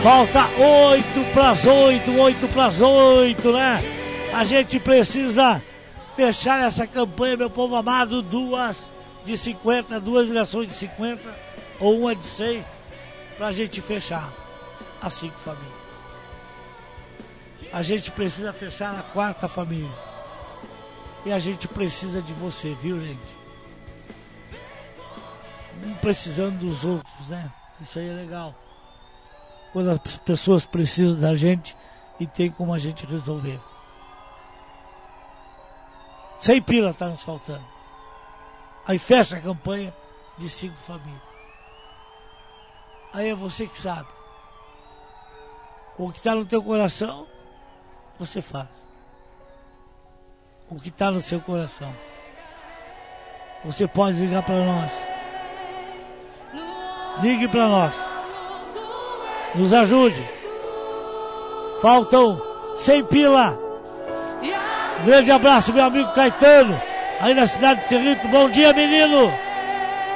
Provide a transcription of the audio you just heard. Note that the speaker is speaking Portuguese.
Falta 8 para as 8, né? A gente precisa fechar essa campanha, meu povo amado, 2 de 50, 2 ligações de 50 ou uma de 100, pra gente fechar as 5 famílias. A gente precisa fechar a 4ª família. E a gente precisa de você, viu, gente? Um precisando dos outros, né? Isso aí é legal. Quando as pessoas precisam da gente e tem como a gente resolver. 100 pila tá nos faltando. Aí fecha a campanha de 5 famílias. Aí é você que sabe. O que está no teu coração, você faz. O que está no seu coração. Você pode ligar para nós. Ligue para nós. Nos ajude. Faltam 100 pila. Grande abraço, meu amigo Caetano, aí na cidade de Cerrito. Bom dia, menino.